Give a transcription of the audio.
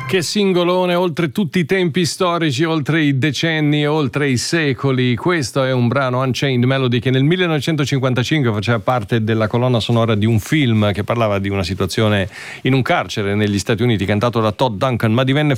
Che singolone, oltre tutti i tempi storici, oltre i decenni, oltre i secoli. Questo è un brano, Unchained Melody, che nel 1955 faceva parte della colonna sonora di un film che parlava di una situazione in un carcere negli Stati Uniti, cantato da Todd Duncan, ma divenne